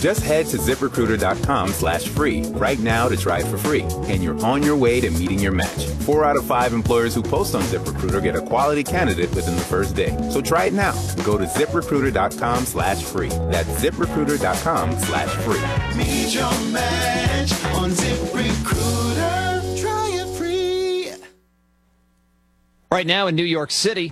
Just head to ZipRecruiter.com/free right now to try it for free, and you're on your way to meeting your match. 4 out of 5 employers who post on ZipRecruiter get a quality candidate within the first day. So try it now. Go to ZipRecruiter.com/free. That's ZipRecruiter.com/free. Meet your match on ZipRecruiter. Try it free. Right now in New York City,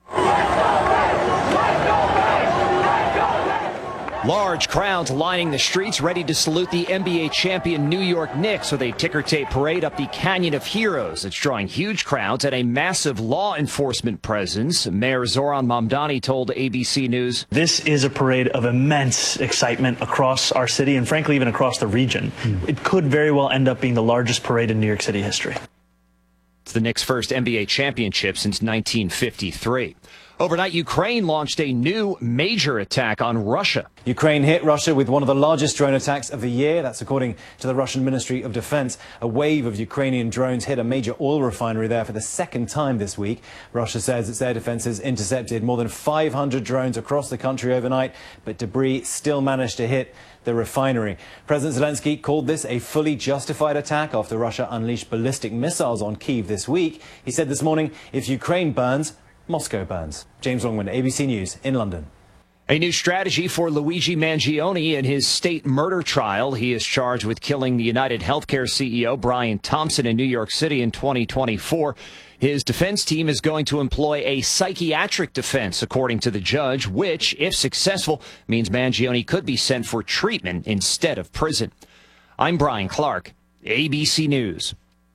large crowds lining the streets ready to salute the NBA champion New York Knicks with a ticker tape parade up the Canyon of Heroes. It's drawing huge crowds and a massive law enforcement presence. Mayor Zoran Mamdani told ABC News, "This is a parade of immense excitement across our city and frankly even across the region. It could very well end up being the largest parade in New York City history." It's the Knicks' first NBA championship since 1953. Overnight, Ukraine launched a new major attack on Russia. Ukraine hit Russia with one of the largest drone attacks of the year. That's according to the Russian Ministry of Defense. A wave of Ukrainian drones hit a major oil refinery there for the second time this week. Russia says its air defenses intercepted more than 500 drones across the country overnight, but debris still managed to hit the refinery. President Zelensky called this a fully justified attack after Russia unleashed ballistic missiles on Kyiv this week. He said this morning, if Ukraine burns, Moscow burns. James Longman, ABC News in London. A new strategy for Luigi Mangione in his state murder trial. He is charged with killing the United Healthcare CEO Brian Thompson in New York City in 2024. His defense team is going to employ a psychiatric defense, according to the judge, which, if successful, means Mangione could be sent for treatment instead of prison. I'm Brian Clark, ABC News.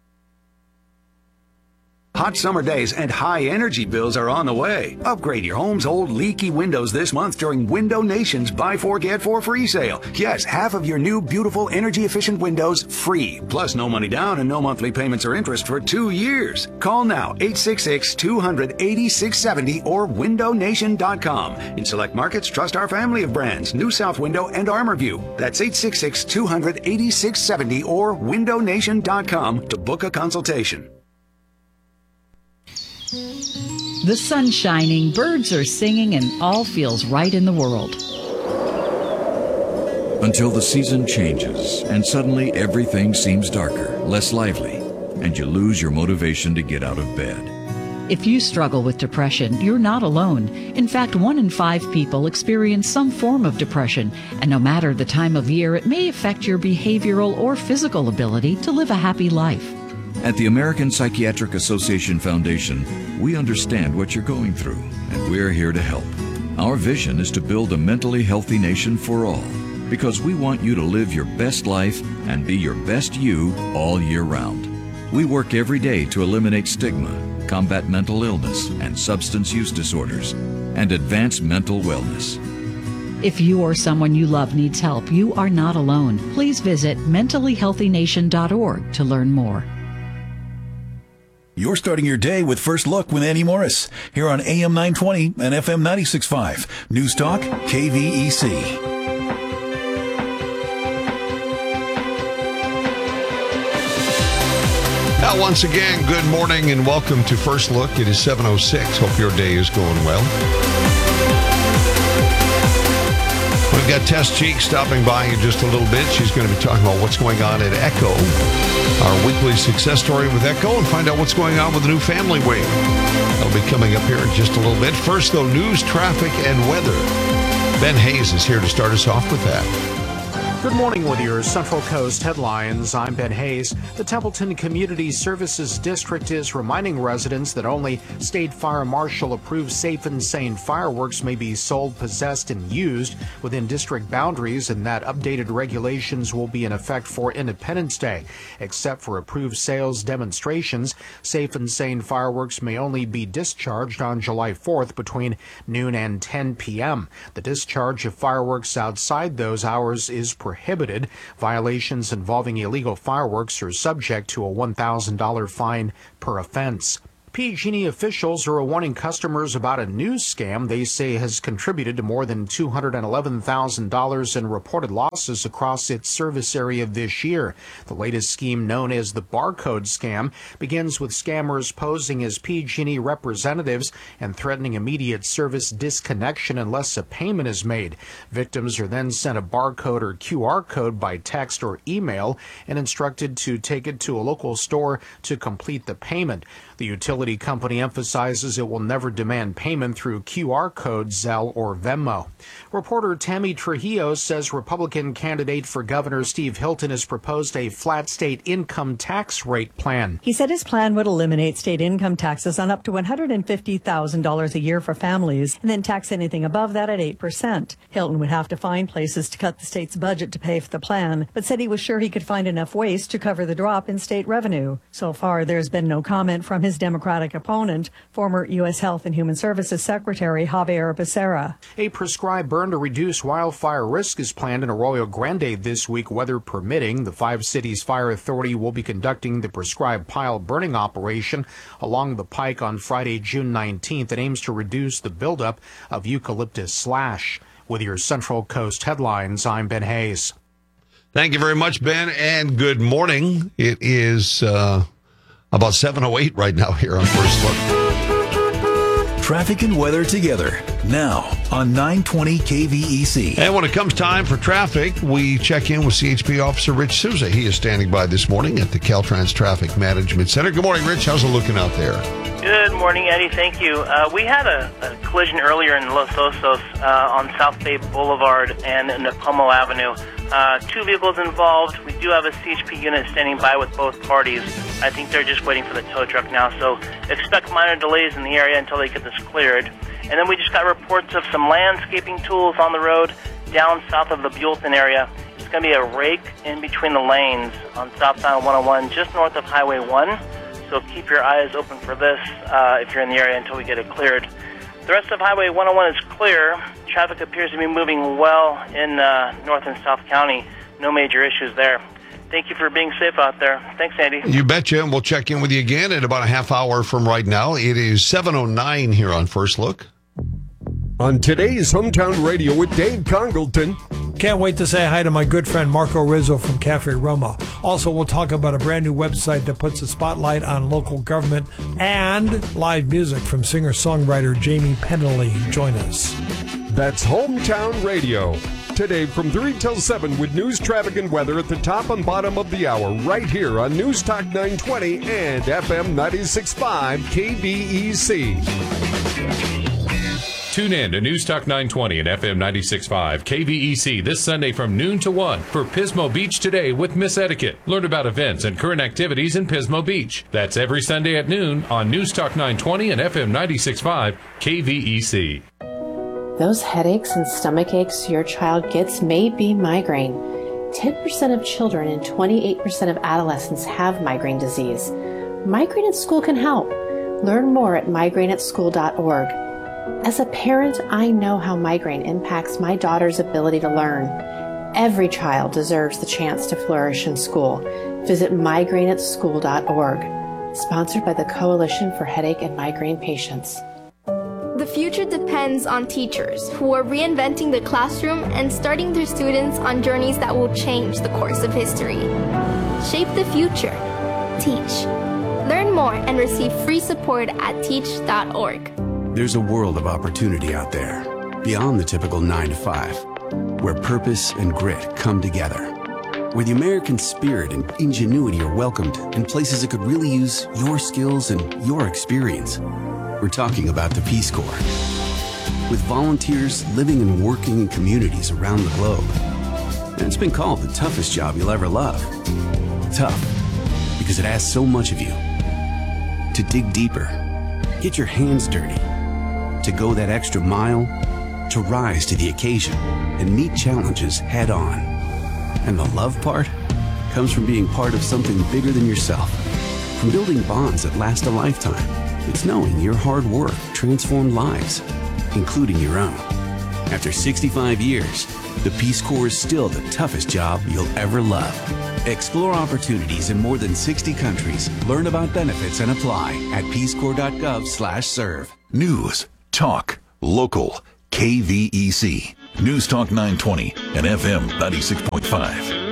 Hot summer days and high energy bills are on the way. Upgrade your home's old leaky windows this month during Window Nation's Buy 4 Get 4 free sale. Yes, half of your new beautiful energy efficient windows free. Plus no money down and no monthly payments or interest for 2 years. Call now 866-200-8670 or windownation.com. In select markets, trust our family of brands, New South Window and ArmorView. That's 866-200-8670 or windownation.com to book a consultation. The sun's shining, birds are singing, and all feels right in the world. Until the season changes, and suddenly everything seems darker, less lively, and you lose your motivation to get out of bed. If you struggle with depression, you're not alone. In fact, 1 in 5 people experience some form of depression, and no matter the time of year, it may affect your behavioral or physical ability to live a happy life. At the American Psychiatric Association Foundation, we understand what you're going through, and we're here to help. Our vision is to build a mentally healthy nation for all, because we want you to live your best life and be your best you all year round. We work every day to eliminate stigma, combat mental illness and substance use disorders, and advance mental wellness. If you or someone you love needs help, you are not alone. Please visit mentallyhealthynation.org to learn more. You're starting your day with First Look with Andy Morris here on AM 920 and FM 96.5. News Talk, KVEC. Now, once again, good morning and welcome to First Look. It is 7:06. Hope your day is going well. We've got Tess Cheek stopping by in just a little bit. She's going to be talking about what's going on at Echo, our weekly success story with Echo, and find out what's going on with the new family wing. That'll be coming up here in just a little bit. First, though, news, traffic, and weather. Ben Hayes is here to start us off with that. Good morning with your Central Coast headlines. I'm Ben Hayes. The Templeton Community Services District is reminding residents that only State Fire Marshal approved Safe and Sane fireworks may be sold, possessed, and used within district boundaries, and that updated regulations will be in effect for Independence Day. Except for approved sales demonstrations, Safe and Sane fireworks may only be discharged on July 4th between noon and 10 p.m. The discharge of fireworks outside those hours is prohibited. Violations involving illegal fireworks are subject to a $1,000 fine per offense. PG&E officials are warning customers about a new scam they say has contributed to more than $211,000 in reported losses across its service area this year. The latest scheme, known as the barcode scam, begins with scammers posing as PG&E representatives and threatening immediate service disconnection unless a payment is made. Victims are then sent a barcode or QR code by text or email and instructed to take it to a local store to complete the payment. The utility company emphasizes it will never demand payment through QR code, Zelle, or Venmo. Reporter Tammy Trujillo says Republican candidate for Governor Steve Hilton has proposed a flat state income tax rate plan. He said his plan would eliminate state income taxes on up to $150,000 a year for families and then tax anything above that at 8%. Hilton would have to find places to cut the state's budget to pay for the plan, but said he was sure he could find enough waste to cover the drop in state revenue. So far, there's been no comment from his Democratic opponent, former U.S. Health and Human Services Secretary Javier Becerra. A prescribed burn to reduce wildfire risk is planned in Arroyo Grande this week, weather permitting. The Five Cities Fire Authority will be conducting the prescribed pile burning operation along the pike on Friday, June 19th. It aims to reduce the buildup of eucalyptus slash. With your Central Coast headlines, I'm Ben Hayes. Thank you very much, Ben, and good morning. It is about 7:08 right now here on First Look. Traffic and weather together now on 920 KVEC. And when it comes time for traffic, we check in with CHP Officer Rich Souza. He is standing by this morning at the Caltrans Traffic Management Center. Good morning, Rich. How's it looking out there? Good morning, Eddie. Thank you. We had a collision earlier in Los Osos on South Bay Boulevard and Napomo Avenue. 2 vehicles involved. We do have a CHP unit standing by with both parties. I think they're just waiting for the tow truck now, so expect minor delays in the area until they get this cleared. And then we just got reports of some landscaping tools on the road down south of the Buellton area. It's going to be a rake in between the lanes on southbound 101, just north of Highway 1. So keep your eyes open for this if you're in the area until we get it cleared. The rest of Highway 101 is clear. Traffic appears to be moving well in North and South County. No major issues there. Thank you for being safe out there. Thanks, Andy. You betcha, and we'll check in with you again in about a half hour from right now. It is 7:09 here on First Look. On today's Hometown Radio with Dave Congleton. Can't wait to say hi to my good friend Marco Rizzo from Cafe Roma. Also, we'll talk about a brand new website that puts a spotlight on local government and live music from singer-songwriter Jamie Penley. Join us. That's Hometown Radio. Today from 3 till 7 with news, traffic, and weather at the top and bottom of the hour right here on News Talk 920 and FM 96.5 KVEC. Tune in to News Talk 920 and FM 96.5 KVEC this Sunday from noon to 1 for Pismo Beach Today with Miss Etiquette. Learn about events and current activities in Pismo Beach. That's every Sunday at noon on News Talk 920 and FM 96.5 KVEC. Those headaches and stomach aches your child gets may be migraine. 10% of children and 28% of adolescents have migraine disease. Migraine at School can help. Learn more at migraineatschool.org. As a parent, I know how migraine impacts my daughter's ability to learn. Every child deserves the chance to flourish in school. Visit migraineatschool.org. Sponsored by the Coalition for Headache and Migraine Patients. The future depends on teachers who are reinventing the classroom and starting their students on journeys that will change the course of history. Shape the future. Teach. Learn more and receive free support at teach.org. There's a world of opportunity out there, beyond the typical 9 to 5, where purpose and grit come together, where the American spirit and ingenuity are welcomed in places that could really use your skills and your experience. We're talking about the Peace Corps, with volunteers living and working in communities around the globe. And it's been called the toughest job you'll ever love. Tough, because it asks so much of you. To dig deeper, get your hands dirty, to go that extra mile, to rise to the occasion and meet challenges head on. And the love part comes from being part of something bigger than yourself, from building bonds that last a lifetime. It's knowing your hard work transformed lives, including your own. After 65 years, the Peace Corps is still the toughest job you'll ever love. Explore opportunities in more than 60 countries. Learn about benefits and apply at peacecorps.gov/serve. News, talk, local, KVEC. News Talk 920 and FM 96.5.